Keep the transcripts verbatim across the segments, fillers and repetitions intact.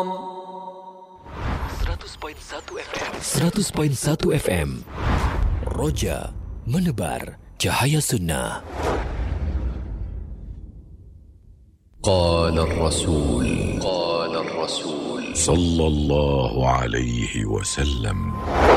seratus koma satu F M seratus koma satu F M Roja menebar cahaya sunnah. Qala ar-rasul Qala ar-rasul sallallahu alaihi wasallam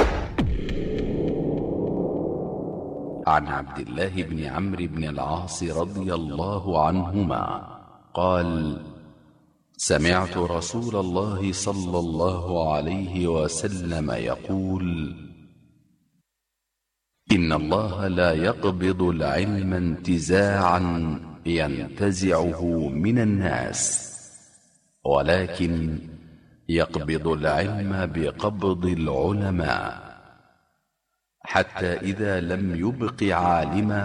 عن عبد الله بن عمرو بن العاص رضي الله عنهما قال سمعت رسول الله صلى الله عليه وسلم يقول إن الله لا يقبض العلم انتزاعا ينتزعه من الناس ولكن يقبض العلم بقبض العلماء حتى إذا لم يبق عالما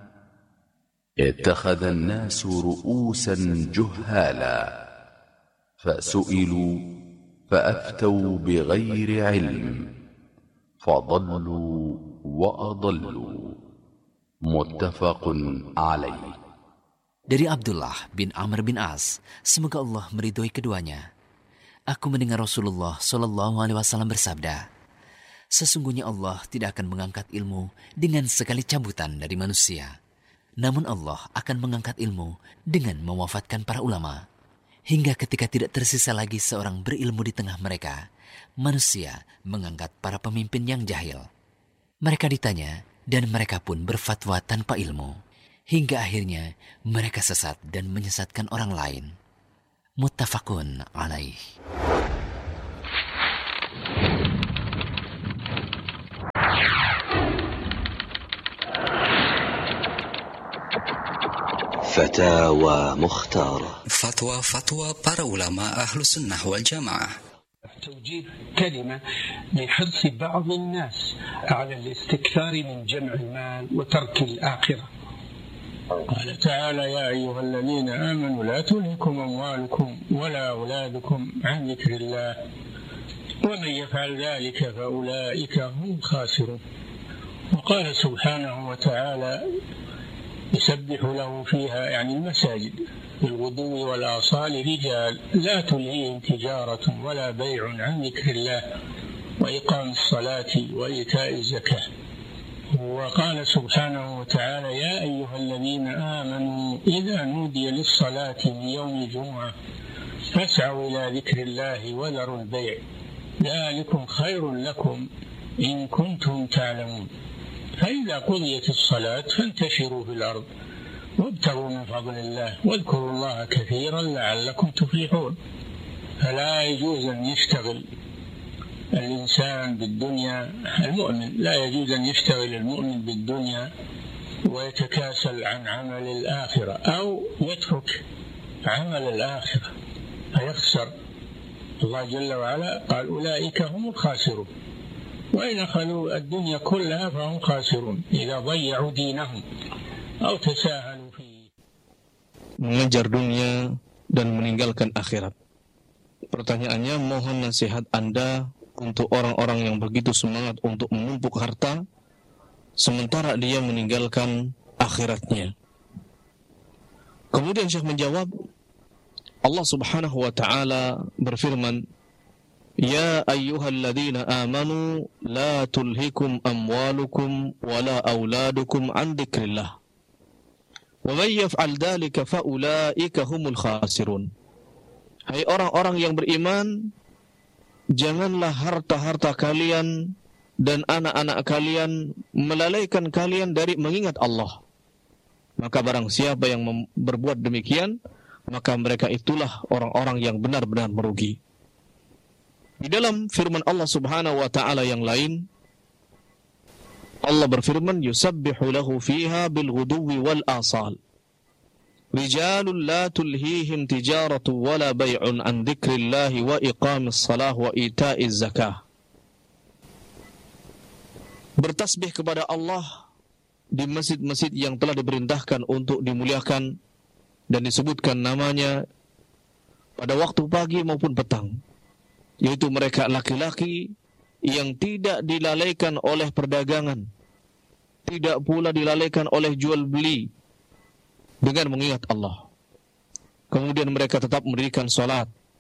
اتخذ الناس رؤوسا جهالا فسئلوا فأفتوا بغير علم فضلوا وأضلوا متفق عليه. Dari Abdullah bin Amr bin As, semoga Allah meridhoi keduanya. Aku mendengar Rasulullah Shallallahu Alaihi Wasallam bersabda, sesungguhnya Allah tidak akan mengangkat ilmu dengan sekali cabutan dari manusia. Namun Allah akan mengangkat ilmu dengan mewafatkan para ulama. Hingga ketika tidak tersisa lagi seorang berilmu di tengah mereka, manusia mengangkat para pemimpin yang jahil. Mereka ditanya dan mereka pun berfatwa tanpa ilmu. Hingga akhirnya mereka sesat dan menyesatkan orang lain. Muttafaqun alaih. Fatawa Mukhtar. Fatwa-fatwa para ulama ahlu sunnah wal jamaah. توجيه كلمة لحرص بعض الناس على الاستكثار من جمع المال وترك الآخرة. قال تعالى يا أيها الذين آمنوا لا تلهكم أموالكم ولا أولادكم عن ذكر الله ومن يفعل ذلك فأولئك هم الخاسرون. وقال سبحانه وتعالى يسبح له فيها يعني المساجد بالغدو والآصال رجال لا تلهيهم تجارة ولا بيع عن ذكر الله وإقام الصلاة وإيتاء الزكاة. وقال سبحانه وتعالى يا أيها الذين آمنوا إذا نودي للصلاة من يوم الجمعة فاسعوا إلى ذكر الله وذروا البيع ذلكم خير لكم إن كنتم تعلمون. فإذا قضيت الصلاة فانتشروا في الأرض وابتغوا من فضل الله واذكروا الله كثيرا لعلكم تفلحون. فلا يجوز أن يشتغل الإنسان بالدنيا المؤمن لا يجوز أن يشتغل المؤمن بالدنيا ويتكاسل عن عمل الآخرة أو يترك عمل الآخرة فيخسر. الله جل وعلا قال أولئك هم الخاسرون وإن أخذوا الدنيا كلها فهم خاسرون إذا ضيعوا دينهم أو تساهلوا فيه. Mengejar dunia dan meninggalkan akhirat. Pertanyaannya, mohon nasihat Anda untuk orang-orang yang begitu semangat untuk menumpuk harta sementara dia meninggalkan akhiratnya. Kemudian Syekh menjawab, Allah Subhanahu wa taala berfirman, Ya ayyuhalladzina amanu la tulhikum amwalukum wala auladukum an dzikrillah. Wa may yaf'al dzalika fa ulaika humul khasirun. Hai orang-orang yang beriman, janganlah harta-harta kalian dan anak-anak kalian melalaikan kalian dari mengingat Allah. Maka barang siapa yang mem- berbuat demikian, maka mereka itulah orang-orang yang benar-benar merugi. Di dalam firman Allah Subhanahu wa taala yang lain, Allah berfirman, yusabbihu lahu fiha bil ghuduwi wal asal. Rijalun la tulhihim tijaratu wala bay'un an dzikrillahi wa iqamis salah wa ita'iz zakah. Bertasbih kepada Allah di masjid-masjid yang telah diperintahkan untuk dimuliakan dan disebutkan namanya pada waktu pagi maupun petang, yaitu mereka laki-laki yang tidak dilalaikan oleh perdagangan, tidak pula dilalaikan oleh jual beli, dengan mengingat Allah. Kemudian mereka tetap mendirikan salat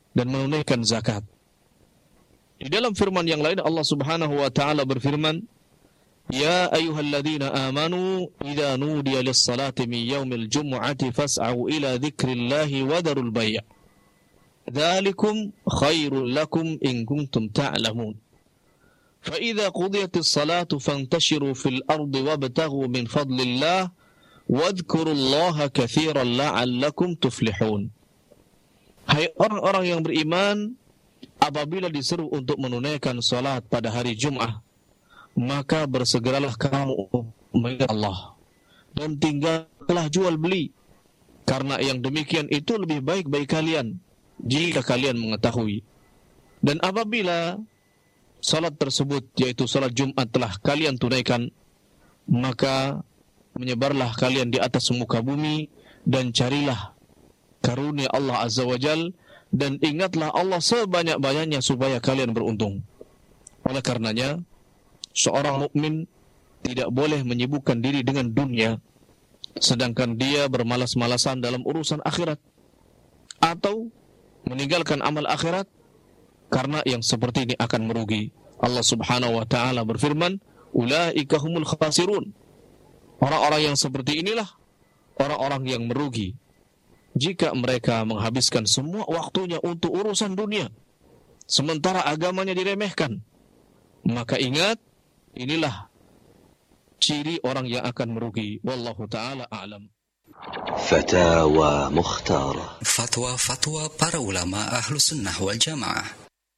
dan menunaikan zakat. Di dalam firman yang lain Allah Subhanahu wa taala berfirman, "Ya ayyuhalladzina amanu idza nudiya lis-salati min yaumil jumu'ati fas'au ila dzikrillahi wa dharul bay'. Dzalikum khairul lakum in kuntum ta'lamun. Fa idza qudiyatis salatu fantashiru fil ardi wabtaghu min fadlillah wadhkurullaha katsiran la'allakum tuflihun." Hai orang-orang yang beriman, apabila diseru untuk menunaikan salat pada hari Jumat, maka bersegeralah kamu mengingat Allah dan tinggallah jual beli, karena yang demikian itu lebih baik bagi kalian jika kalian mengetahui. Dan apabila salat tersebut, yaitu salat Jumat, telah kalian tunaikan, maka menyebarlah kalian di atas muka bumi dan carilah karunia Allah Azza wa Jal, dan ingatlah Allah sebanyak-banyaknya supaya kalian beruntung. Oleh karenanya, seorang mukmin tidak boleh menyibukkan diri dengan dunia, sedangkan dia bermalas-malasan dalam urusan akhirat, atau meninggalkan amal akhirat, karena yang seperti ini akan merugi. Allah Subhanahu wa taala berfirman, "Ulaika humul khasirun." Orang-orang yang seperti inilah orang-orang yang merugi jika mereka menghabiskan semua waktunya untuk urusan dunia, sementara agamanya diremehkan. Maka ingat, inilah ciri orang yang akan merugi. Wallahu ta'ala a'lam. Fatawa Mukhtar. Fatwa-fatwa para ulama Ahlus Sunnah wal Jamaah.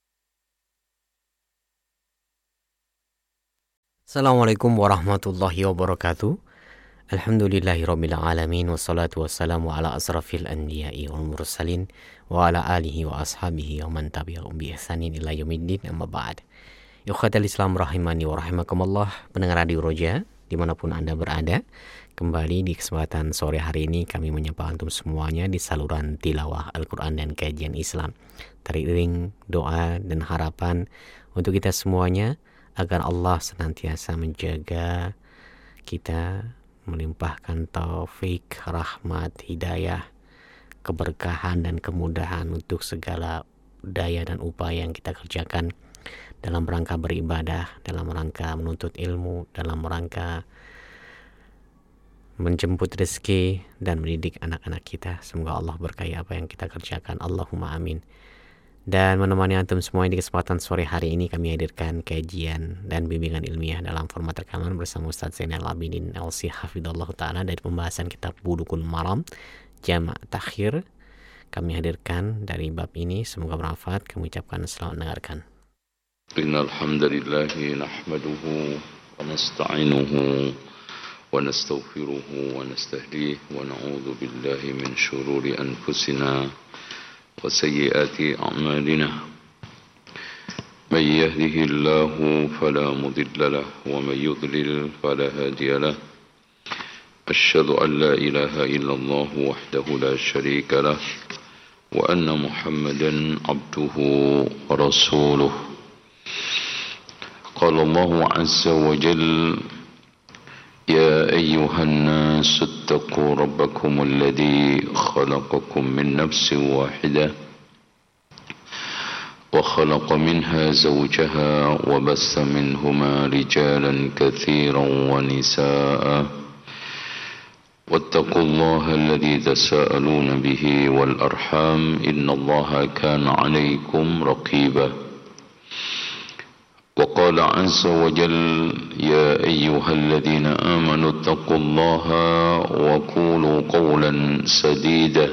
Assalamualaikum warahmatullahi wabarakatuh. Alhamdulillahirabbil alamin, wassalatu wassalamu ala asrafil anbiya'i wal mursalin wa ala alihi wa ashabihi wa man tabi'ahum bi ihsanin ila yaumiddin, amma ba'd. Ikhwatal Islam rahimani wa rahimakumullah, pendengar Radio Roja dimanapun Anda berada, kembali di kesempatan sore hari ini kami menyapa antum semuanya di saluran tilawah Al-Quran dan kajian Islam. Teriring doa dan harapan untuk kita semuanya agar Allah senantiasa menjaga kita, melimpahkan taufik, rahmat, hidayah, keberkahan dan kemudahan untuk segala daya dan upaya yang kita kerjakan dalam rangka beribadah, dalam rangka menuntut ilmu, dalam rangka menjemput rezeki dan mendidik anak-anak kita. Semoga Allah berkahi apa yang kita kerjakan. Allahumma amin. Dan menemani antum semua di kesempatan sore hari ini kami hadirkan kajian dan bimbingan ilmiah dalam format rekaman bersama Ustaz Zainal Abidin L C Hafidhullah Ta'ala dari pembahasan kitab Bulughul Maram Jama' Takhir. Kami hadirkan dari bab ini, semoga bermanfaat. Kami ucapkan selamat mendengarkan. Innal hamdalillahi nahmaduhu wa nasta'inuhu wa nastaghfiruhu wa nastahdihi wa na'udzu billahi min shururi anfusina وسيئات أعمالنا من يهده الله فلا مضل له ومن يضلل فلا هادي له أشهد أن لا إله إلا الله وحده لا شريك له وأن محمدا عبده ورسوله قال الله عز وجل يا أيها الناس اتقوا ربكم الذي خلقكم من نفس واحدة وخلق منها زوجها وبث منهما رجالا كثيرا ونساء واتقوا الله الذي تساءلون به والأرحام إن الله كان عليكم رقيبا وقال عز وجل يا أيها الذين آمنوا اتقوا الله وقولوا قولا سديدا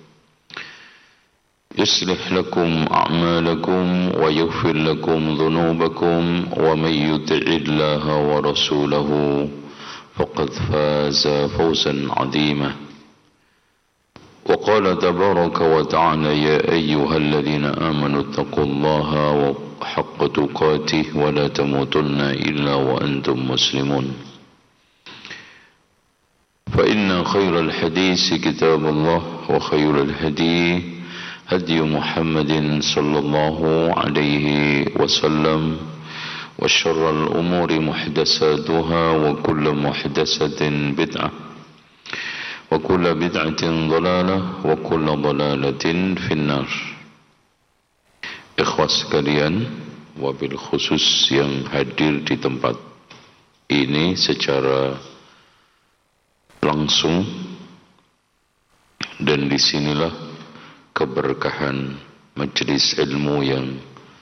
يصلح لكم أعمالكم ويغفر لكم ذنوبكم ومن يطع الله ورسوله فقد فاز فوزا عظيما وقال تبارك وتعالى يا أيها الذين آمنوا اتقوا الله حق تقاته ولا تموتن إلا وأنتم مسلمون فإن خير الحديث كتاب الله وخير الهدي هدي محمد صلى الله عليه وسلم وشر الأمور محدثاتها وكل محدثة بدعة وكل بدعة ضلالة وكل ضلالة في النار. ikhwas sekalian, wabil khusus yang hadir di tempat ini secara langsung, dan disinilah keberkahan majelis ilmu yang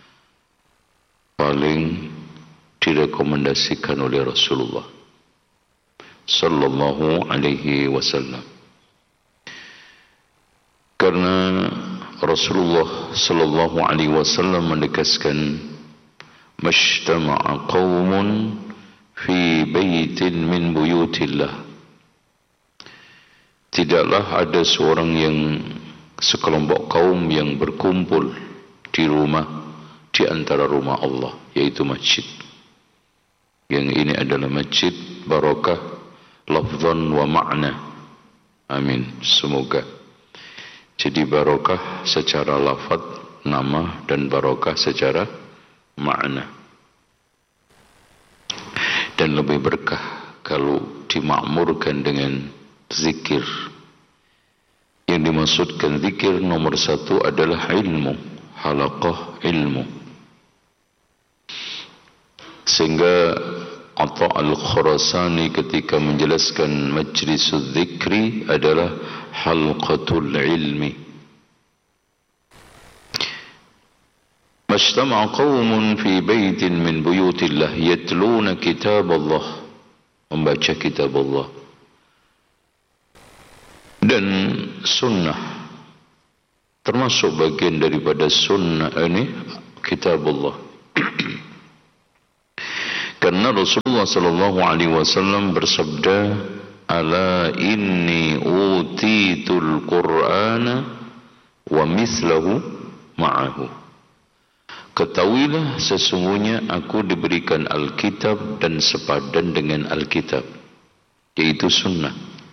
paling direkomendasikan oleh Rasulullah sallallahu alaihi wasallam. Karena Rasulullah sallallahu alaihi wasallam menegaskan, "Mashtama'a qaumun fi baitin min buyutillah." Tidaklah ada seorang yang sekelompok kaum yang berkumpul di rumah di antara rumah Allah, yaitu masjid. Yang ini adalah masjid barakah lafzan wa ma'na. Amin. Semoga jadi barakah secara lafaz nama dan barakah secara makna. Dan lebih berkah kalau dimakmurkan dengan zikir. Yang dimaksudkan zikir nomor satu adalah ilmu, halaqah ilmu. Sehingga Atha al-Khurasani ketika menjelaskan majlisuz zikri adalah halqatul ilmi. Majtama'a qaumun fi baitin min buyutillah yatluna kitab Allah, membaca kitab Allah. Dan sunnah termasuk bagian daripada sunnah ini kitab Allah. Karena Rasulullah sallallahu alaihi wasallam bersabda, "Ala inni utitul Qur'ana wa mislahu ma'ahu." Ketahuilah sesungguhnya aku diberikan Alkitab dan sepadan dengan Alkitab, yaitu sunnah.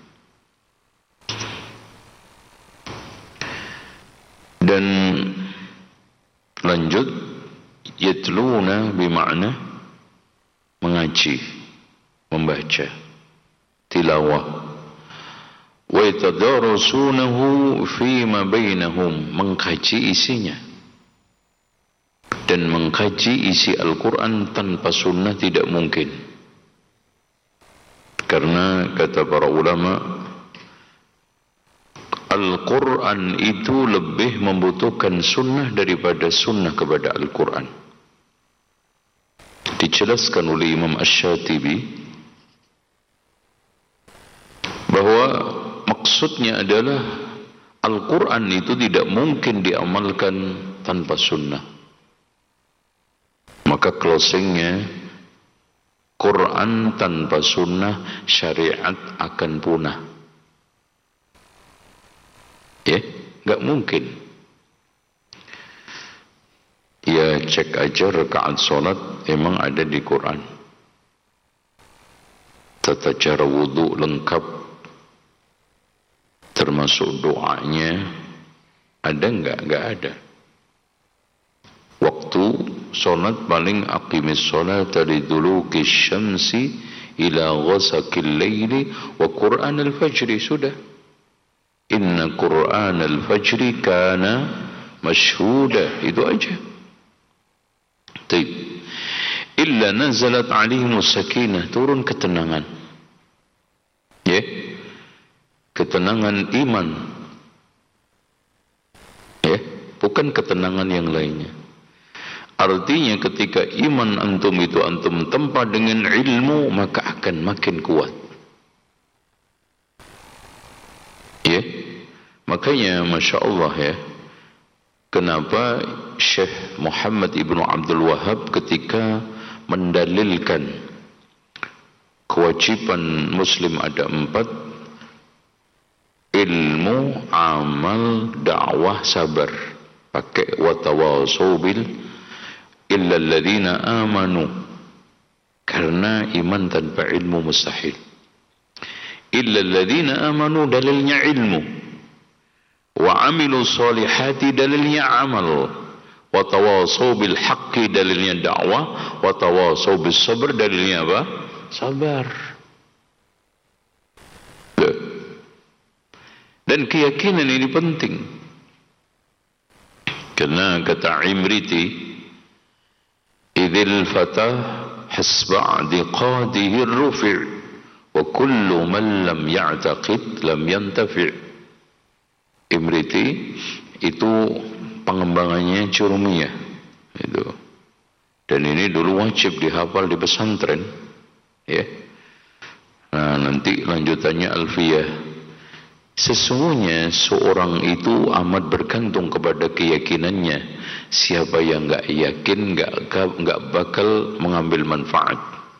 Dan lanjut, yatluna bermakna mengaji, membaca, tilawah. Wa yatadarasunahu fima bainahum, mengkaji isinya. Dan mengkaji isi Al-Quran tanpa sunnah tidak mungkin. Karena kata para ulama, Al-Quran itu lebih membutuhkan sunnah daripada sunnah kepada Al-Quran. Dijelaskan oleh Imam Asy-Syatibi bahwa maksudnya adalah Al-Quran itu tidak mungkin diamalkan tanpa sunnah. Maka closingnya, Quran tanpa sunnah syariat akan punah. Ya, enggak mungkin. Ya, cek aja rakaat solat emang ada di Quran. Tata cara wudu lengkap, termasuk doanya, ada enggak? Enggak ada. Waktu solat paling aqimis solata liduluki syamsi ila ghasakil layli wa Qur'an al-fajri, sudah. Inna Qur'an al-fajri kana mashhuda, itu aja. Taib. Illa nazalat alaihimus sakinah, turun ketenangan. Ya. Ketenangan iman. Ya, bukan ketenangan yang lainnya. Artinya ketika iman antum itu antum tempa dengan ilmu, maka akan makin kuat. Ya. Makanya Masya Allah ya, kenapa Syekh Muhammad Ibn Abdul Wahab ketika mendalilkan kewajiban muslim ada empat, ilmu, amal, dakwah, sabar, pakai watawasau bil illa alladhina amanu, karena iman tanpa ilmu mustahil. Illa alladhina amanu dalilnya ilmu, wa amilu salihati dalilnya amal, wa tawasau bil haqqi dalilnya dakwah, wa tawasau bis sabr dalilnya apa? Sabar. Dan keyakinan ini penting. Karena kata Imriti, idil fatah hasba' diqadihi rufi' wa kullu man lam ya'taqid lam yantafi'. Imriti itu pengembangannya Jurumiyah itu. Dan ini dulu wajib dihafal di pesantren, ya. Nah, nanti lanjutannya Alfiyah. Sesungguhnya seorang itu amat bergantung kepada keyakinannya. Siapa yang enggak yakin enggak enggak bakal mengambil manfaat.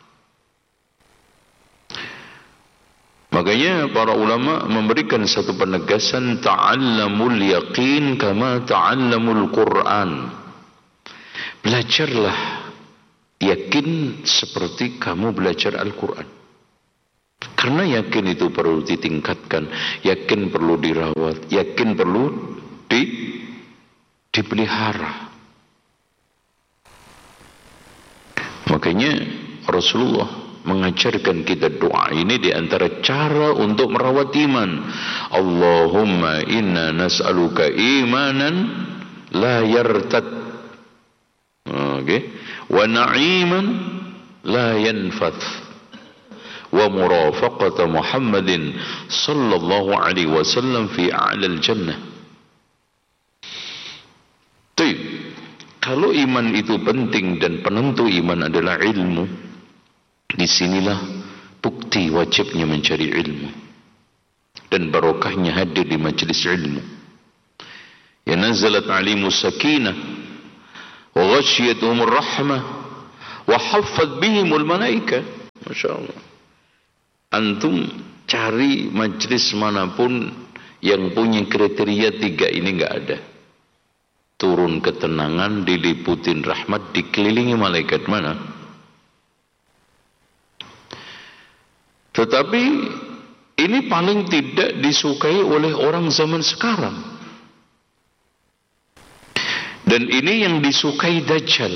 Makanya para ulama memberikan satu penegasan, ta'allamul yaqin kama ta'allamul Qur'an. Belajarlah yakin seperti kamu belajar Al-Quran. Karena yakin itu perlu ditingkatkan, yakin perlu dirawat, yakin perlu di, dipelihara. Makanya Rasulullah mengajarkan kita doa ini di antara cara untuk merawat iman. Allahumma inna nas'aluka imanan la yartad. Okay. Wa na'iman la yanfath wa murafaqata Muhammadin sallallahu alaihi wasallam fi a'lal jannah. Baik, kalau iman itu penting dan penentu iman adalah ilmu, disinilah bukti wajibnya mencari ilmu dan barokahnya hadir di majlis ilmu. Ya nazalat alimus sakinah wa ghashiyatuhumur rahmah wa haffat bihimul malaika. Masyaallah. Antum cari majlis manapun yang punya kriteria tiga ini enggak ada. Turun ketenangan, diliputin rahmat, dikelilingi malaikat, mana? Tetapi ini paling tidak disukai oleh orang zaman sekarang. Dan ini yang disukai Dajjal.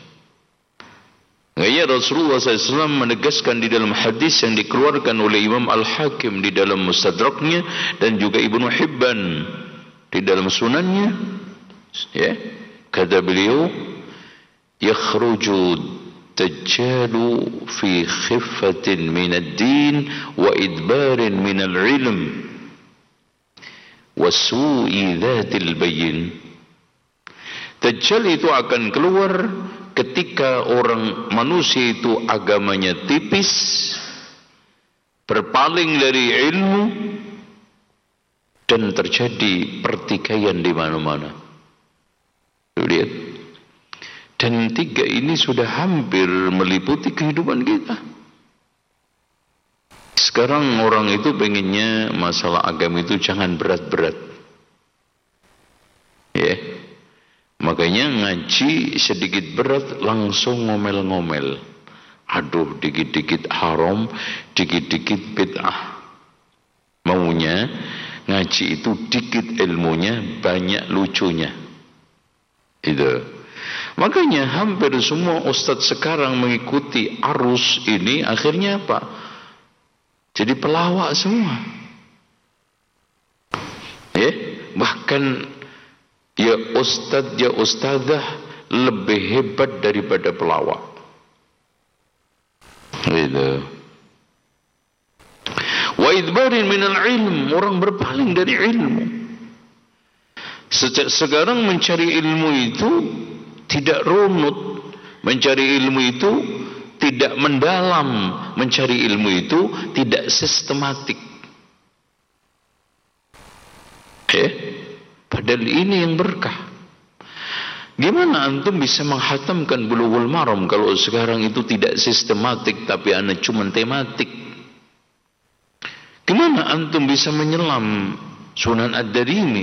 Gaya Rasulullah sallallahu alaihi wasallam menegaskan di dalam hadis yang dikeluarkan oleh Imam Al-Hakim di dalam Mustadraknya dan juga Ibnu Hibban di dalam Sunannya, ya, kata beliau, yakhruju Dajjalu fi khiffatin min ad-din wa idbarin min al-ilm wa su'i dhatil bayyin. Dajjal itu akan keluar ketika orang manusia itu agamanya tipis, berpaling dari ilmu, dan terjadi pertikaian di mana-mana. Lihat. Dan tiga ini sudah hampir meliputi kehidupan kita. Sekarang orang itu pengennya masalah agama itu jangan berat-berat. Ya. Makanya ngaji sedikit berat langsung ngomel-ngomel. Aduh, dikit-dikit haram, dikit-dikit bid'ah. Maunya ngaji itu dikit ilmunya, banyak lucunya. Itu. Makanya hampir semua ustadz sekarang mengikuti arus ini, akhirnya apa? Jadi pelawak semua. Ya, bahkan ya ustadz, ya ustadzah lebih hebat daripada pelawak. Gitu. Wa idbarin minal ilm, orang berpaling dari ilmu. Sejak sekarang mencari ilmu itu tidak runut, mencari ilmu itu tidak mendalam, mencari ilmu itu tidak sistematik. Eh, padahal ini yang berkah. Gimana antum bisa menghatamkan Bulughul Maram kalau sekarang itu tidak sistematik tapi anda cuma tematik? Gimana antum bisa menyelam Sunan Ad-Darimi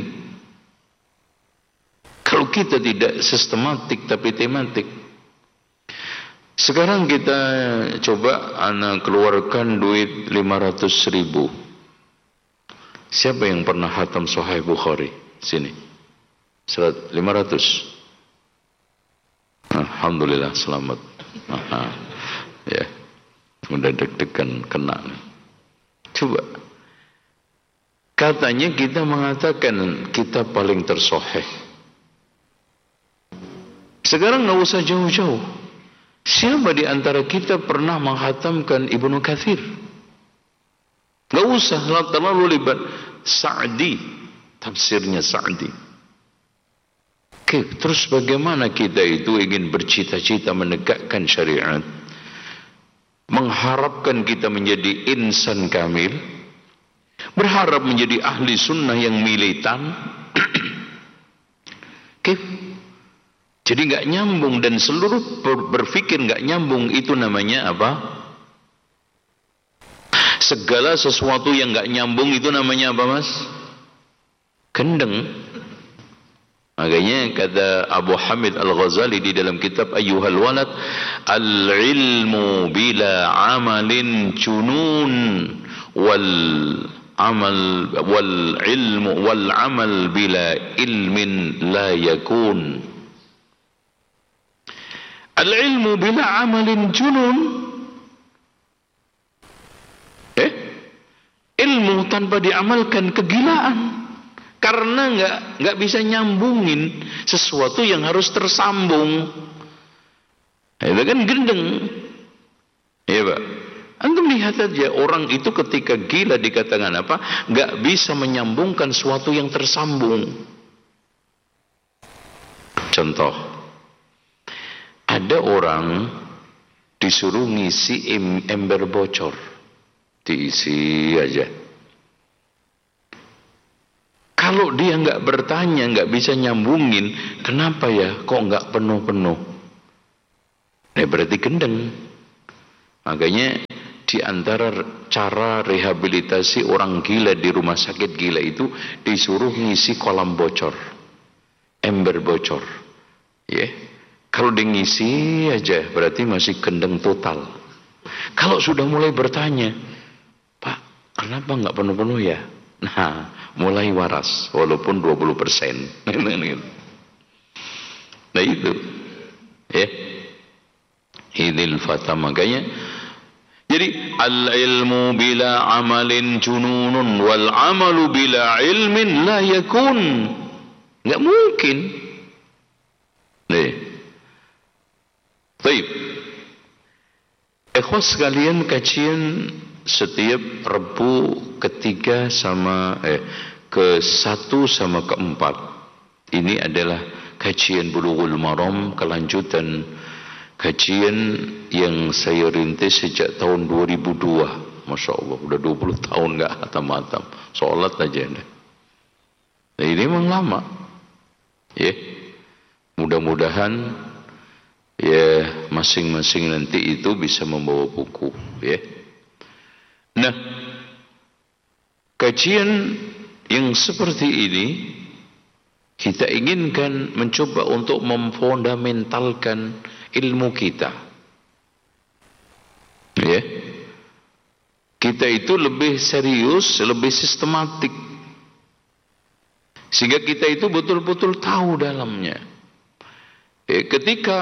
kalau kita tidak sistematik tapi tematik? Sekarang kita coba anda keluarkan duit lima ratus ribu. Siapa yang pernah hatam Sahih Bukhari? Sini. Serat lima ratus. Alhamdulillah selamat. Aha. Ya. Udah deg-degan kena. Coba. Katanya kita mengatakan kita paling tersoheh. Sekarang nggak usah jauh-jauh. Siapa di antara kita pernah menghatamkan Ibnu Katsir? Nggak usah terlalu libat. Sa'di, tafsirnya Sa'di. Oke, terus bagaimana kita itu ingin bercita-cita menegakkan syariat, mengharapkan kita menjadi insan kamil, berharap menjadi ahli sunnah yang militan. Oke, jadi nggak nyambung, dan seluruh berpikir nggak nyambung itu namanya apa? Segala sesuatu yang nggak nyambung itu namanya apa, Mas? Gendeng. Makanya kata Abu Hamid Al-Ghazali di dalam kitab Ayyuhal Walad, al-ilmu bila amalin junun wal amal wal ilmu wal amal bila ilmin la yakun. Al-ilmu bila amalin junun. Eh? Ilmu tanpa diamalkan kegilaan. Karena nggak nggak bisa nyambungin sesuatu yang harus tersambung. Itu kan gendeng. Ya, Pak. Antum lihat aja orang itu ketika gila dikatakan apa? Nggak bisa menyambungkan sesuatu yang tersambung. Contoh. Ada orang disuruh ngisi ember bocor, diisi aja. Kalau dia nggak bertanya, nggak bisa nyambungin, kenapa ya kok nggak penuh-penuh? Nah, berarti gendeng. Makanya di antara cara rehabilitasi orang gila di rumah sakit gila itu disuruh ngisi kolam bocor, ember bocor, ya. Yeah. Kalau dia ngisi aja berarti masih gendeng total. Kalau sudah mulai bertanya, Pak, kenapa nggak penuh-penuh ya? Nah, mulai waras walaupun dua puluh persen. Nah itu, ya. Idil fata, makanya. Jadi al-ilmu bila amalin jununun wal amalu bila ilmin la yakun. Nggak mungkin. Nih. Baik, ikhwas sekalian, kajian setiap Rabu ketiga sama eh ke satu sama keempat ini adalah kajian Bulughul Maram, kelanjutan kajian yang saya rintis sejak tahun dua ribu dua. Masya Allah, udah dua puluh tahun nggak hatam-hatam, sholat aja deh. Nah, ini memang lama, ya. Mudah-mudahan ya masing-masing nanti itu bisa membawa buku, ya. Nah, kajian yang seperti ini kita inginkan mencoba untuk memfundamentalkan ilmu kita, ya. Kita itu lebih serius, lebih sistematik, sehingga kita itu betul-betul tahu dalamnya. Eh, ketika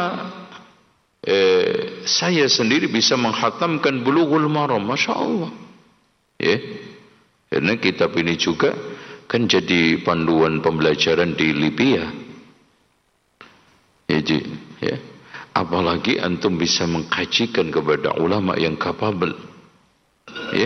Eh, saya sendiri bisa menghatamkan Bulughul Maram, Masya Allah, ya. Karena kitab ini juga kan jadi panduan pembelajaran di Libya, ya, ya. Apalagi antum bisa mengkajikan kepada ulama yang kapabel, ya.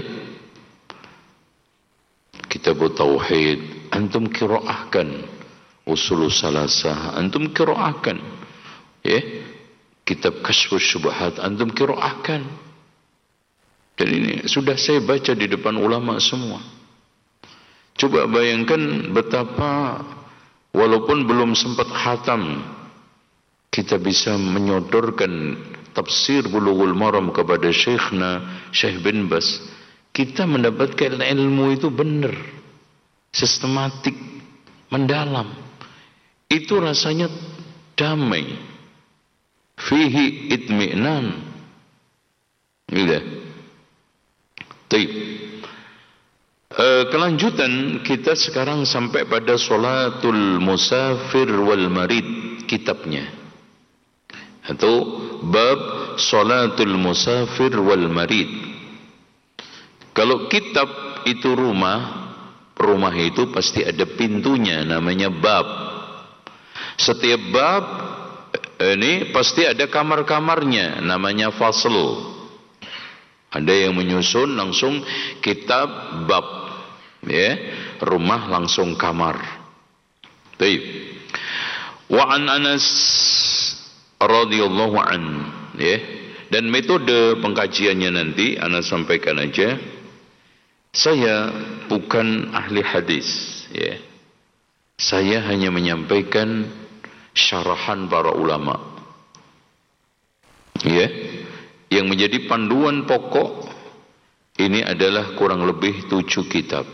Kitab Tauhid antum qiraahkan, Usulus Salasah antum qiraahkan, ya. Kitab Kashfus Syubhat antum qiraahkan. Dan ini sudah saya baca di depan ulama semua. Coba bayangkan betapa walaupun belum sempat khatam, kita bisa menyodorkan tafsir Bulughul Maram kepada Syekhna Syekh bin Bas. Kita mendapatkan ilmu itu benar, sistematik, mendalam. Itu rasanya damai. Fihi itmi'nan. Gitu. Baik. E, kelanjutan kita sekarang sampai pada Sholatul Musafir wal Marid, kitabnya. Atau bab Sholatul Musafir wal Marid. Kalau kitab itu rumah, rumah itu pasti ada pintunya, namanya bab. Setiap bab ini pasti ada kamar-kamarnya, namanya fasl. Ada yang menyusun langsung kitab bab, ya, rumah langsung kamar. Baik. Wa an Anas radhiyallahu an, ya. Dan metode pengkajiannya nanti ana sampaikan aja. Saya bukan ahli hadis, ya. Saya hanya menyampaikan syarahan para ulama, ya, yang menjadi panduan pokok ini adalah kurang lebih tujuh kitab.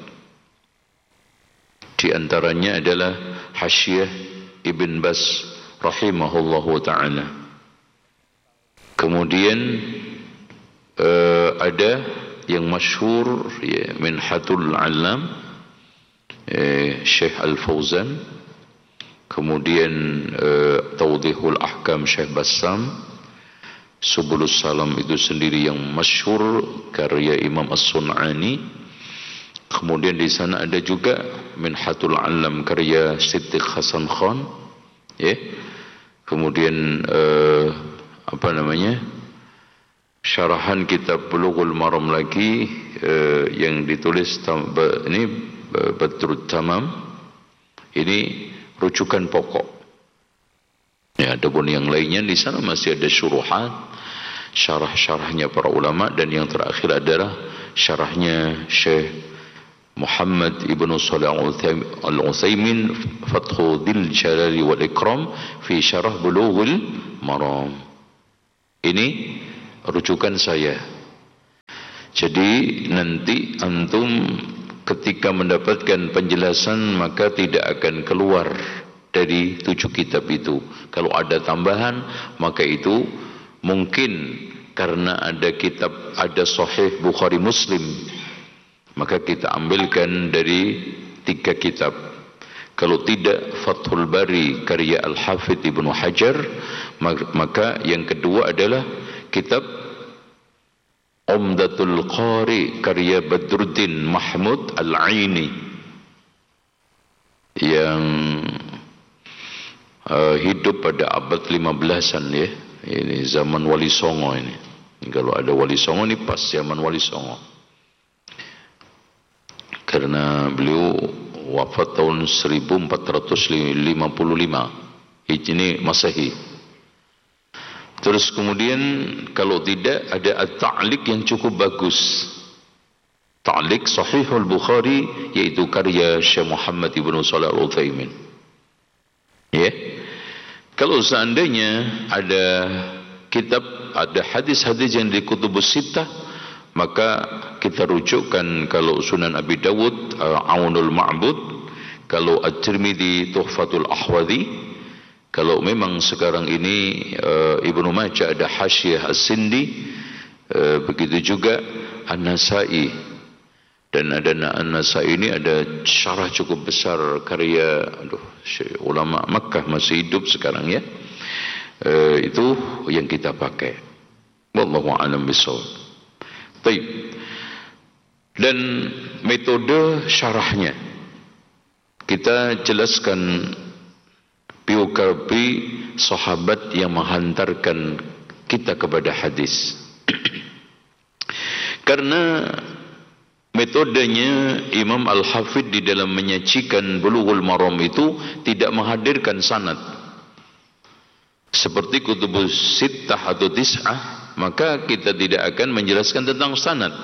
Di antaranya adalah Hasyiah Ibn Baz rahimahullahu ta'ala. Kemudian uh, ada yang masyhur, ya, Minhatul Alam, eh, Syekh Al-Fauzan. Kemudian uh, Tawdihul Ahkam Syekh Bassam. Subulus Salam itu sendiri yang masyhur karya Imam As-Sun'ani. Kemudian di sana ada juga Minhatul Alam karya Siddiq Hasan Khan, ya. Kemudian uh, apa namanya, syarahan kitab Bulughul Maram lagi, uh, yang ditulis tam, ini Badrut Tamam. Ini rujukan pokok. Ya, adapun yang lainnya di sana masih ada syuruhat, syarah-syarahnya para ulama, dan yang terakhir adalah syarahnya Syekh Muhammad Ibn Shalih Al-Utsaimin, Fathu Dzil Jalali wal Ikram fi Syarah Bulughul Maram. Ini rujukan saya. Jadi nanti antum ketika mendapatkan penjelasan maka tidak akan keluar dari tujuh kitab itu. Kalau ada tambahan maka itu mungkin karena ada kitab, ada Sahih Bukhari Muslim, maka kita ambilkan dari tiga kitab. Kalau tidak Fathul Bari karya Al-Hafidh Ibnu Hajar, maka yang kedua adalah kitab Umdatul Qari karya Badruddin Mahmud Al-Aini yang uh, hidup pada abad lima belasan, ya. Ini zaman Wali Songo ini. Kalau ada Wali Songo ini pas zaman Wali Songo. Karena beliau wafat tahun seribu empat ratus lima puluh lima Hijri Masehi. Terus kemudian kalau tidak ada at-ta'liq yang cukup bagus. Ta'liq Sahihul Bukhari, yaitu karya Syekh Muhammad Ibn Shalih Al-Utsaimin. Ya. Kalau seandainya ada kitab, ada hadis-hadis yang di Kutubus Sittah, maka kita rujukkan kalau Sunan Abi Dawud Aunul Ma'bud, kalau At-Tirmidzi Tuhfatul Ahwadhi. Kalau memang sekarang ini uh, Ibnu Majah ada Hasyiah As-Sindi, uh, begitu juga An-Nasai, dan ada An-Nasai ini ada syarah cukup besar karya aduh ulama Makkah masih hidup sekarang, ya. Uh, itu yang kita pakai. Wallahu a'lam bishawab. Baik. Dan metode syarahnya kita jelaskan biografi sahabat yang menghantarkan kita kepada hadis. Karena metodenya Imam Al-Hafidh di dalam menyajikan Bulughul Maram itu tidak menghadirkan sanad. Seperti Kutubus Sittah atau Tis'ah, maka kita tidak akan menjelaskan tentang sanad.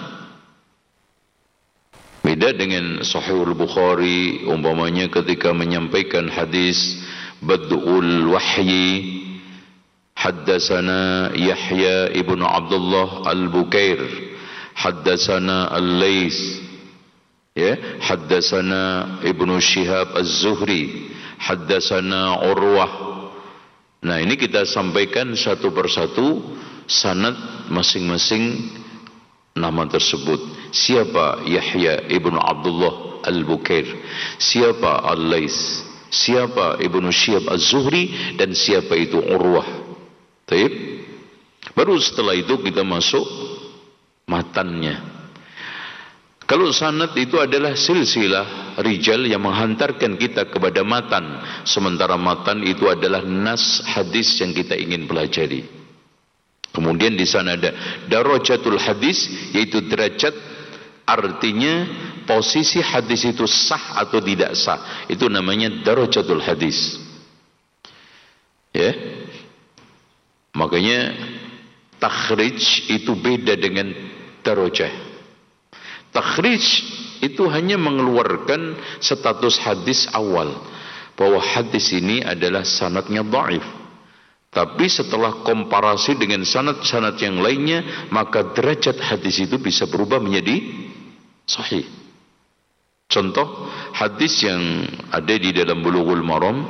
Beda dengan Sahihul Bukhari, umpamanya ketika menyampaikan hadis Bad'ul Wahyi, Haddatsana Yahya ibnu Abdullah Al-Bukair, Haddatsana Al-Lais, ya, Haddatsana Ibnu Syihab Az-Zuhri, Haddatsana Urwah. Nah, ini kita sampaikan satu persatu sanad masing-masing nama tersebut. Siapa Yahya ibnu Abdullah Al-Bukair, siapa Al-Lais, siapa Ibnu Syihab Az-Zuhri, dan siapa itu Urwah. Baik. Baru setelah itu kita masuk matannya. Kalau sanad itu adalah silsilah rijal yang menghantarkan kita kepada matan, sementara matan itu adalah nas hadis yang kita ingin pelajari. Kemudian di sana ada darajatul hadis, yaitu derajat, artinya posisi hadis itu sah atau tidak sah. Itu namanya darajatul hadis. Ya. Makanya takhrij itu beda dengan darajah. Takhrij itu hanya mengeluarkan status hadis awal, bahwa hadis ini adalah sanadnya dhaif. Tapi setelah komparasi dengan sanad-sanad yang lainnya, maka derajat hadis itu bisa berubah menjadi sahih. Contoh hadis yang ada di dalam Bulughul Maram,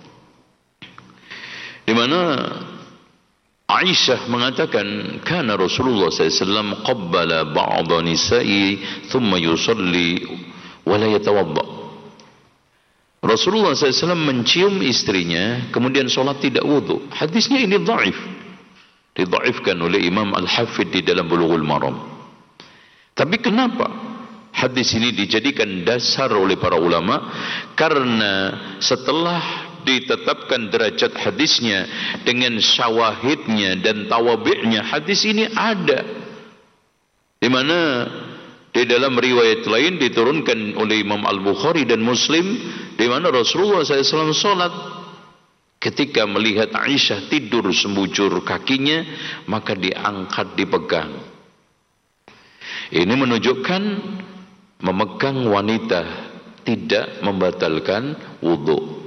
di mana Aisyah mengatakan, kana Rasulullah sallallahu alaihi wasallam qabbala ba'dha nisa'i thumma yusalli wa la yatawadda. Rasulullah sallallahu alaihi wasallam mencium istrinya, kemudian solat tidak wudu. Hadisnya ini dhaif, didhaifkan oleh Imam Al-Hafidh di dalam Bulughul Maram. Tapi kenapa hadis ini dijadikan dasar oleh para ulama? Karena setelah ditetapkan derajat hadisnya dengan syawahidnya dan tawabi'nya, hadis ini ada, di mana di dalam riwayat lain diturunkan oleh Imam Al-Bukhari dan Muslim, di mana Rasulullah sallallahu alaihi wasallam salat, ketika melihat Aisyah tidur sembujur kakinya, maka diangkat, dipegang. Ini menunjukkan memegang wanita tidak membatalkan wudu.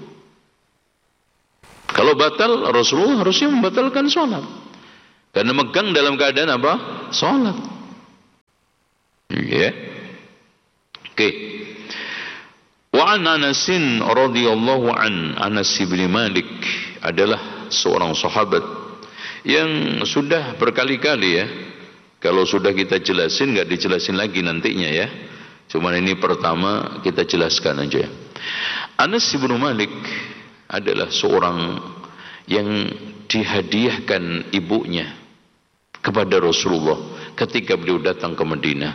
Kalau batal, Rasulullah harusnya membatalkan sholat, karena megang dalam keadaan apa? Sholat. Ya. Oke. Okay. Wa an Anasin radhiyallahu an, Anas bin Malik adalah seorang sahabat yang sudah berkali-kali, ya. Kalau sudah kita jelasin, nggak dijelasin lagi nantinya, ya. Cuman ini pertama kita jelaskan aja. Anas bin Malik adalah seorang yang dihadiahkan ibunya kepada Rasulullah ketika beliau datang ke Madinah.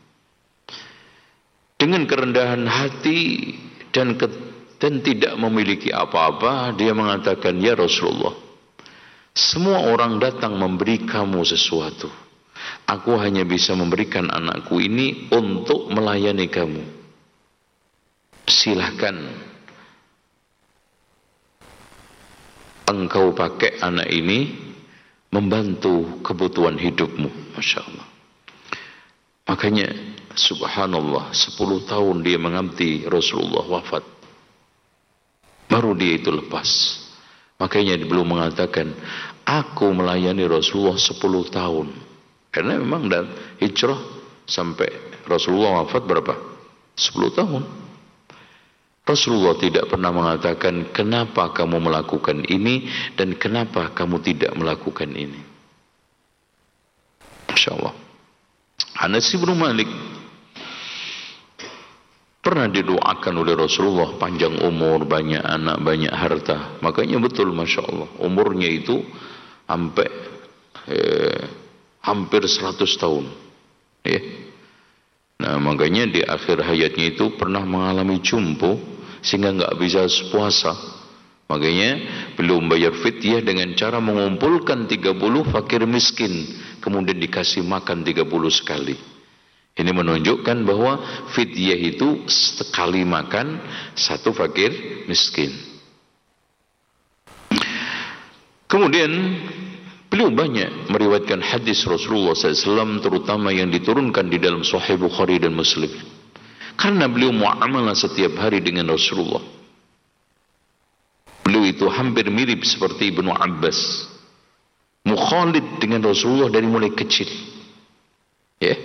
Dengan kerendahan hati dan, ke, dan tidak memiliki apa-apa, dia mengatakan, ya Rasulullah, semua orang datang memberi kamu sesuatu. Aku hanya bisa memberikan anakku ini untuk melayani kamu. Silahkan engkau pakai anak ini membantu kebutuhan hidupmu. Masya Allah. Makanya subhanallah, sepuluh tahun dia mengabdi, Rasulullah wafat, baru dia itu lepas. Makanya dia belum mengatakan, aku melayani Rasulullah sepuluh tahun. Karena memang dan hijrah sampai Rasulullah wafat berapa? sepuluh tahun. Rasulullah tidak pernah mengatakan, kenapa kamu melakukan ini dan kenapa kamu tidak melakukan ini. Masya Allah. Anas bin Malik pernah didoakan oleh Rasulullah panjang umur, banyak anak, banyak harta. Makanya betul, Masya Allah, umurnya itu sampai eh, hampir seratus tahun. Ya. Nah, makanya di akhir hayatnya itu pernah mengalami jumbo, sehingga nggak bisa puasa. Makanya beliau membayar fidyah dengan cara mengumpulkan tiga puluh fakir miskin, kemudian dikasih makan tiga puluh sekali. Ini menunjukkan bahwa fidyah itu sekali makan satu fakir miskin. Kemudian beliau banyak meriwayatkan hadis Rasulullah sallallahu alaihi wasallam, terutama yang diturunkan di dalam Sahih Bukhari dan Muslim. Karena beliau muamalah setiap hari dengan Rasulullah. Beliau itu hampir mirip seperti Ibnu Abbas, mukhalid dengan Rasulullah dari mulai kecil, ya.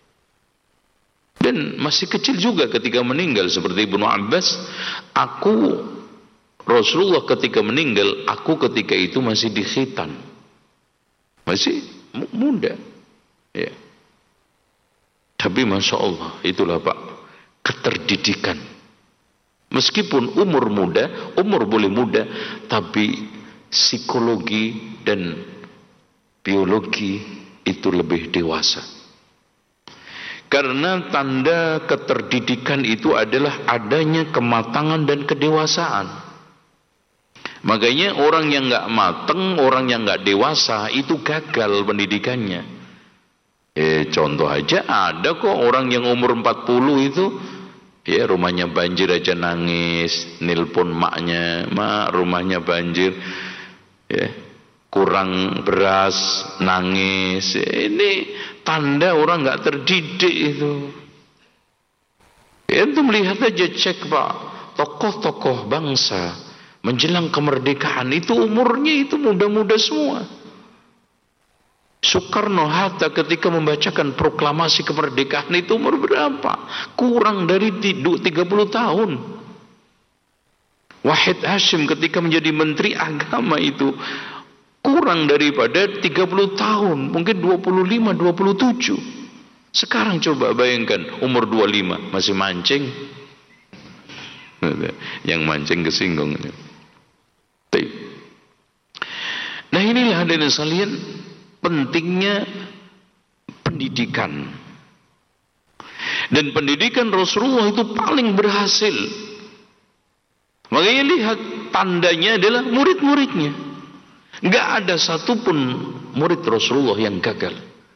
Dan masih kecil juga ketika meninggal, seperti Ibnu Abbas. Aku Rasulullah ketika meninggal, aku ketika itu masih di khitan, masih muda, ya. Tapi Masya Allah, itulah Pak, keterdidikan. Meskipun umur muda, umur boleh muda, tapi psikologi dan biologi itu lebih dewasa. Karena tanda keterdidikan itu adalah adanya kematangan dan kedewasaan. Makanya orang yang nggak mateng, orang yang nggak dewasa itu gagal pendidikannya. Eh, contoh aja ada kok orang yang umur empat puluh itu, ya rumahnya banjir aja nangis, nelpon maknya, mak rumahnya banjir, ya kurang beras nangis. Ini tanda orang nggak terdidik itu. Ya, itu melihat aja, cek pak, tokoh-tokoh bangsa menjelang kemerdekaan itu umurnya itu muda-muda semua. Soekarno-Hatta ketika membacakan proklamasi kemerdekaan itu umur berapa? Kurang dari tiga puluh tahun. Wahid Hashim ketika menjadi Menteri Agama itu kurang daripada tiga puluh tahun, mungkin dua puluh lima, dua puluh tujuh. Sekarang coba bayangkan umur dua puluh lima masih mancing. Yang mancing kesinggung. Nah inilah hadirin sekalian pentingnya pendidikan. Dan pendidikan Rasulullah itu paling berhasil. Makanya lihat tandanya adalah murid-muridnya. Enggak ada satupun murid Rasulullah yang gagal.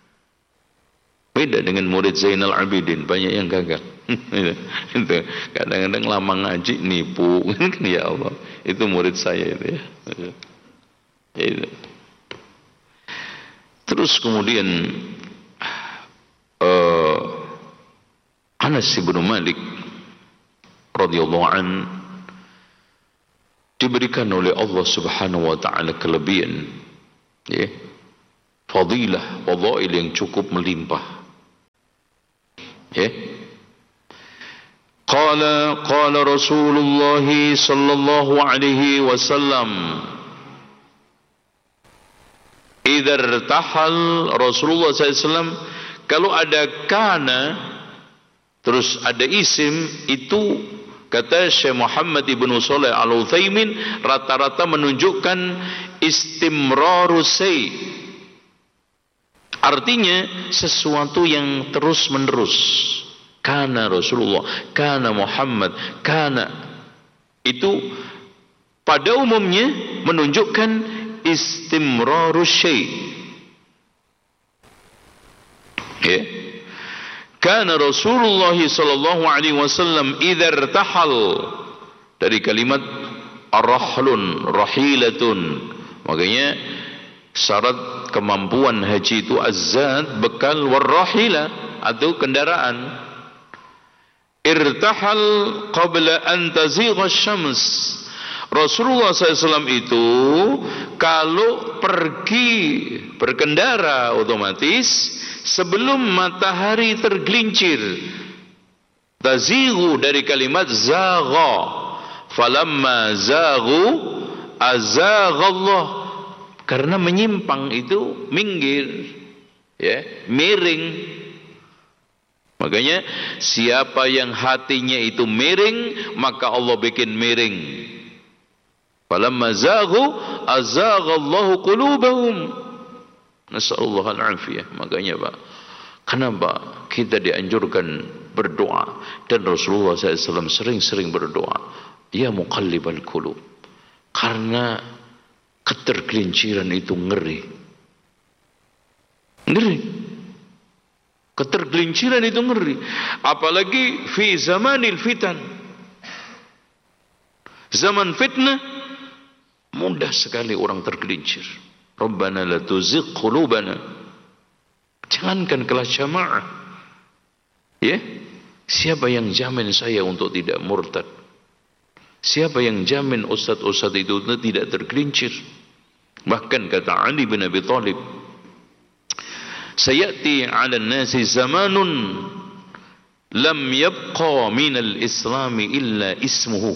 Beda dengan murid Zainal Abidin, banyak yang gagal. Itu kadang-kadang lama ngaji nipu. Ya Allah, itu murid saya itu ya. Itu. Terus kemudian uh, Anas bin Malik radhiyallahu an diberikan oleh Allah Subhanahu wa taala kelebihan, ya, fadilah, fadail yang cukup melimpah. Ya. Qala qala Rasulullah sallallahu alaihi wasallam, idza irtahal, Rasulullah sallallahu alaihi wasallam kalau ada kana terus ada isim itu, kata Syekh Muhammad ibnu Shalih Al-Utsaimin, rata-rata menunjukkan istimrarus say, artinya sesuatu yang terus menerus. Kana Rasulullah, kana Muhammad, kana itu pada umumnya menunjukkan istimrarus syai'. Ya. Kana Rasulullah sallallahu alaihi wasallam idza irtahal, dari kalimat arrahlun, rahilatun. Makanya syarat kemampuan haji itu az-zad, bekal, warrahila atau kendaraan. Irtahal qabla an tazigha asy-syams. Rasulullah sallallahu alaihi wasallam itu kalau pergi berkendara otomatis sebelum matahari tergelincir. Tazighu dari kalimat zagha. Falamma zaghu azagha Allah. Karena menyimpang itu minggir, ya, miring. Makanya siapa yang hatinya itu miring, maka Allah bikin miring. Falamma zaghu azagha Allahu qulubahum. Nasallallahu al-afiyah. Makanya Pak, kenapa kita dianjurkan berdoa, dan Rasulullah sallallahu alaihi wasallam sering-sering berdoa, ya muqallibal qulub, karena ketergelinciran itu ngeri. Ngeri. Ketergelinciran itu ngeri. Apalagi fi zamanil fitan. Zaman fitnah mudah sekali orang tergelincir. Rabbana la tuzigh qulubana. Jangankan kelas jamaah. Ya? Siapa yang jamin saya untuk tidak murtad? Siapa yang jamin ustaz-ustaz itu tidak tergelincir? Bahkan kata Ali bin Abi Thalib, sayati 'ala an-nasi zamanun lam yabqa minal islami illa ismuhu.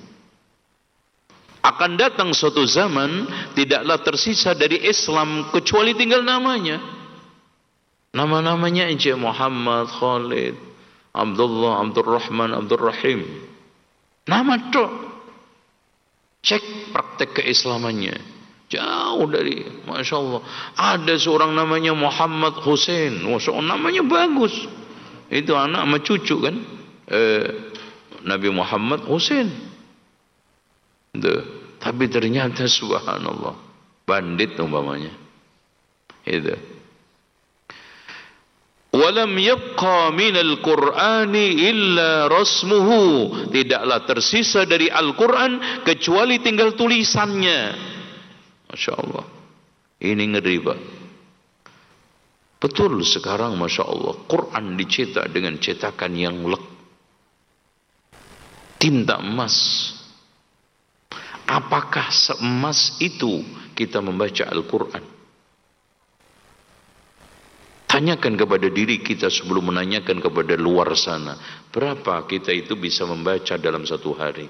Akan datang suatu zaman tidaklah tersisa dari Islam kecuali tinggal namanya. Nama-namanya aja, Muhammad, Khalid, Abdullah, Abdurrahman, Abdurrahim. Nama tok. Cek praktek keislamannya. Jauh dari, Masya Allah. Ada seorang namanya Muhammad Hussein. Masya Allah, namanya bagus. itu anak sama cucu kan eh, Nabi Muhammad Husain. Tuh. Tapi ternyata subhanallah bandit umpamanya. Itu. Walam yabqa minal Qur'ani illa rasmuhu. Tidaklah tersisa dari Al-Quran kecuali tinggal tulisannya. Masya Allah. Ini ngeri Pak. Betul sekarang Masya Allah Quran dicetak dengan cetakan yang lek. Tinta emas. Apakah seemas itu kita membaca Al-Quran? Tanyakan kepada diri kita sebelum menanyakan kepada luar sana. Berapa kita itu bisa membaca dalam satu hari?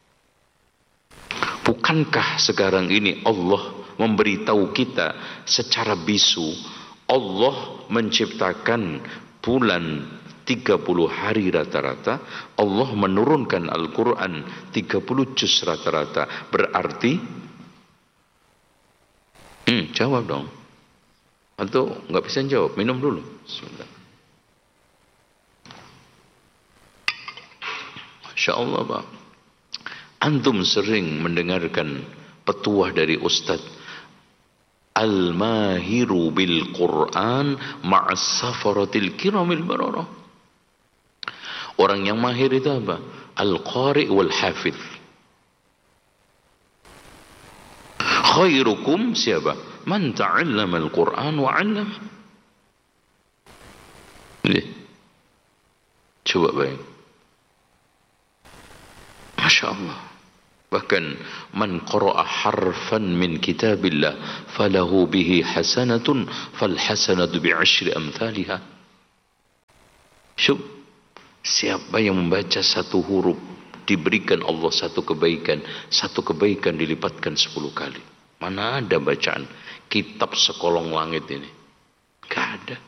Bukankah sekarang ini Allah memberitahu kita secara bisu, Allah menciptakan bulan tiga puluh hari rata-rata, Allah menurunkan Al-Quran tiga puluh juz rata-rata. Berarti hmm, jawab dong. Atau nggak bisa jawab, minum dulu. Bismillah. Masya Allah Pak. Antum sering mendengarkan petuah dari Ustadz Al-Mahiru bil Quran ma'as safaratil kiramil bararah. Orang yang mahir itu apa? Al-Qari wal Hafidh. Khairukum siapa? Man ta'allama al-Quran wa 'allama. Coba bayang. Masya Allah. Bahkan man qara'a harfan min kitabillah falahu bihi hasanatun fal hasanatu bi asyri amthaliha. Syub, siapa yang membaca satu huruf diberikan Allah satu kebaikan, satu kebaikan dilipatkan sepuluh kali. Mana ada bacaan kitab sekolong langit ini? Gak ada.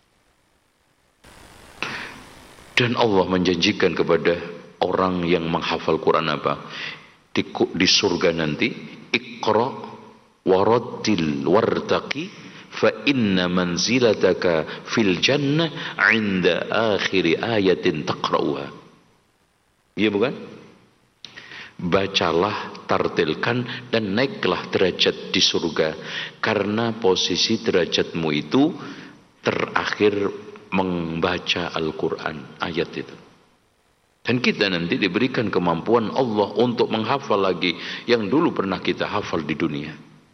Dan Allah menjanjikan kepada orang yang menghafal Quran apa? Di, di surga nanti, Iqra warattil wartaqi fa inna manzilataka fil jannah 'inda akhir ayatin taqra'uha. Iya bukan? Bacalah, tartilkan dan naiklah derajat di surga karena posisi derajatmu itu terakhir membaca Al-Quran ayat itu. Dan kita nanti diberikan kemampuan Allah untuk menghafal lagi yang dulu pernah kita hafal di dunia.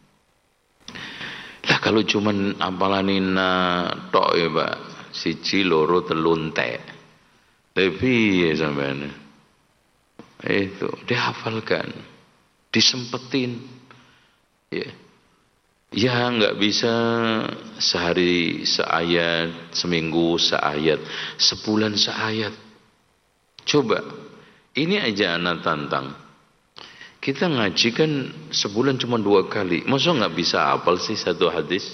Lah kalau cuman apalanina tok ya Pak, siji loro telu entek. Tapi ya sampean itu dihafalkan, disempetin, ya, ya nggak bisa sehari seayat, seminggu seayat, sebulan seayat. Coba, ini aja anak tantang. Kita ngaji kan sebulan cuma dua kali, masa nggak bisa hafal sih satu hadis?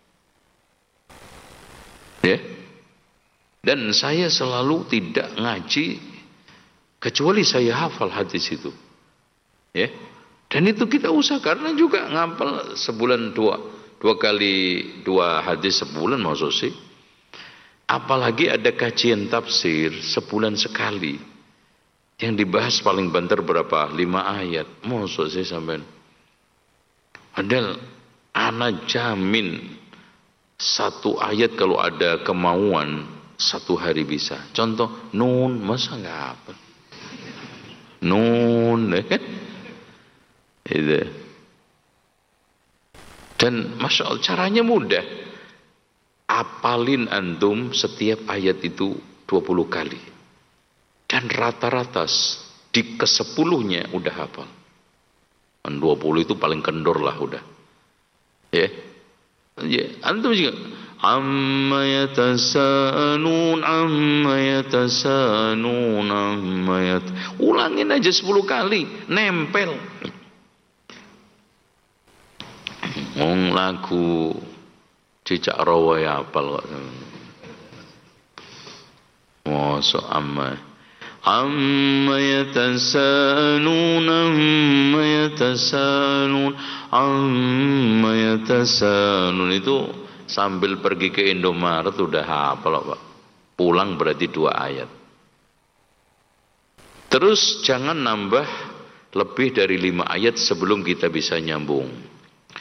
Ya, dan saya selalu tidak ngaji kecuali saya hafal hadis itu, ya. Dan itu kita usah karena juga ngapal sebulan dua dua kali dua hadis sebulan maksud sih. Apalagi ada kajian tafsir sebulan sekali yang dibahas paling banter berapa? Lima ayat. Maksud sih sampean. Padahal ana jamin satu ayat kalau ada kemauan satu hari bisa. Contoh nun masa nggak apa? Nun, kan? Itu. Dan Masya Allah caranya mudah. Apalin antum setiap ayat itu dua puluh kali. Dan rata-rata di kesepuluhnya udah hafal. dua puluh itu paling kendor lah udah. Ya. Ya, antum juga amma yatasanun amma yatasanun amma yat ulangin aja sepuluh kali nempel. Ngomong lagu cicak rawa ya apal kok. Masa amma amma yatasanun amma yatasanun amma yatasanun itu sambil pergi ke Indomaret udah hafal Pak. Ulang berarti dua ayat. Terus jangan nambah lebih dari lima ayat sebelum kita bisa nyambung.